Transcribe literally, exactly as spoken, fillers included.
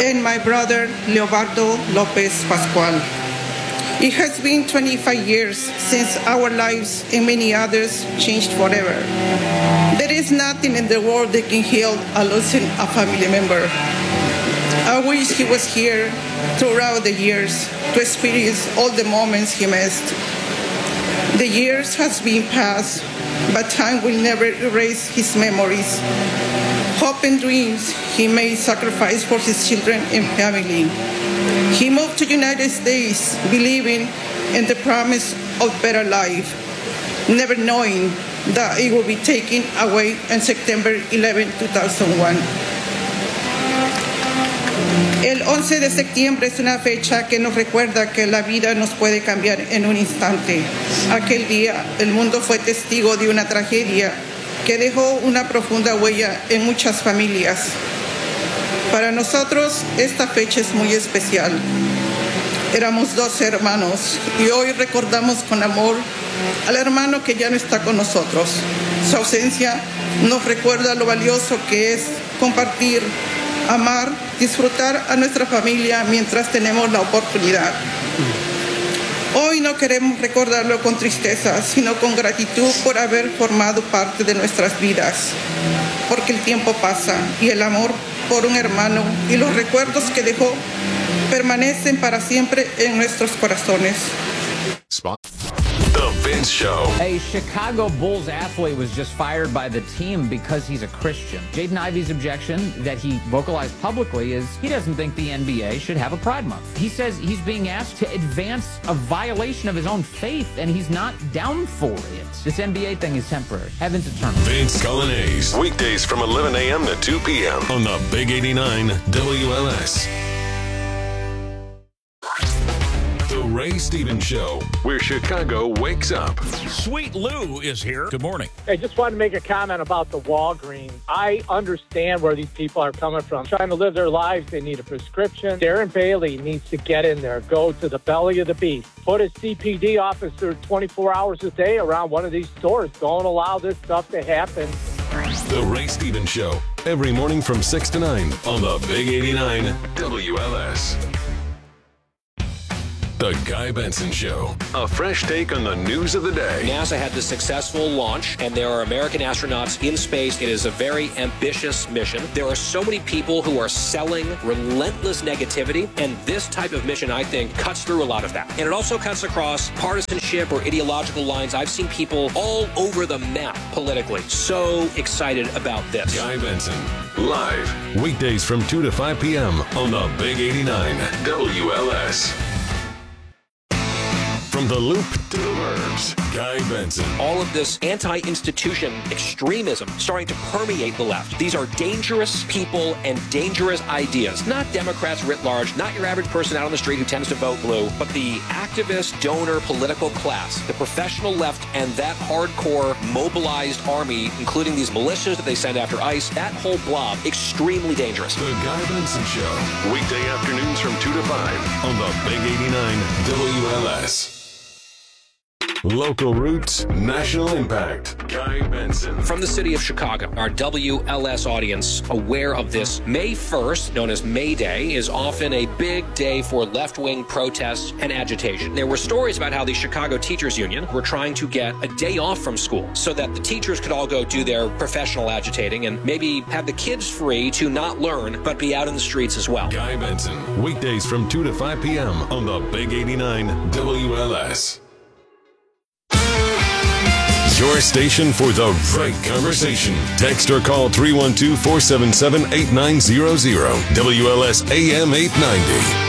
and my brother, Leobardo Lopez Pascual. It has been twenty-five years since our lives and many others changed forever. There is nothing in the world that can heal a losing a family member. I wish he was here throughout the years to experience all the moments he missed. The years has been passed, but time will never erase his memories. Hope and dreams he made sacrifice for his children and family. He moved to the United States believing in the promise of better life, never knowing that it would be taken away on September eleventh, two thousand one. El once de septiembre es una fecha que nos recuerda que la vida nos puede cambiar en un instante. Aquel día, el mundo fue testigo de una tragedia que dejó una profunda huella en muchas familias. Para nosotros, esta fecha es muy especial. Éramos dos hermanos y hoy recordamos con amor al hermano que ya no está con nosotros. Su ausencia nos recuerda lo valioso que es compartir, amar, disfrutar a nuestra familia mientras tenemos la oportunidad. Hoy no queremos recordarlo con tristeza, sino con gratitud por haber formado parte de nuestras vidas. Porque el tiempo pasa y el amor por un hermano y los recuerdos que dejó permanecen para siempre en nuestros corazones. Spot. The Vince Show. A Chicago Bulls athlete was just fired by the team because he's a Christian. Jaden Ivey's objection that he vocalized publicly is he doesn't think the N B A should have a Pride Month. He says he's being asked to advance a violation of his own faith, and he's not down for it. This N B A thing is temporary. Heaven's eternal. Vince Colonnese. Weekdays from eleven a.m. to two p.m. on the Big eighty-nine W L S. The Ray Stevens Show, where Chicago wakes up. Sweet Lou is here. Good morning. I just wanted to make a comment about the Walgreens. I understand where these people are coming from. Trying to live their lives, they need a prescription. Darren Bailey needs to get in there, go to the belly of the beast. Put a C P D officer twenty-four hours a day around one of these stores. Don't allow this stuff to happen. The Ray Stevens Show, every morning from six to nine on the Big eighty-nine W L S. The Guy Benson Show. A fresh take on the news of the day. NASA had this successful launch, and there are American astronauts in space. It is a very ambitious mission. There are so many people who are selling relentless negativity, and this type of mission, I think, cuts through a lot of that. And it also cuts across partisanship or ideological lines. I've seen people all over the map politically. So excited about this. Guy Benson, live, weekdays from two to five p.m. on the Big eighty-nine W L S. From the Loop to the Burbs, Guy Benson. All of this anti-institution extremism starting to permeate the left. These are dangerous people and dangerous ideas. Not Democrats writ large, not your average person out on the street who tends to vote blue, but the activist, donor, political class, the professional left, and that hardcore mobilized army, including these militias that they send after ICE, that whole blob, extremely dangerous. The Guy Benson Show, weekday afternoons from two to five on the Big eighty-nine W L S. Local roots, national impact. Guy Benson. From the city of Chicago, our W L S audience aware of this. May first, known as May Day, is often a big day for left-wing protests and agitation. There were stories about how the Chicago Teachers Union were trying to get a day off from school so that the teachers could all go do their professional agitating and maybe have the kids free to not learn but be out in the streets as well. Guy Benson, weekdays from two to five p.m. on the Big eighty-nine W L S. Your station for the right conversation. Text or call three one two, four seven seven, eight nine zero zero. W L S A M eight ninety.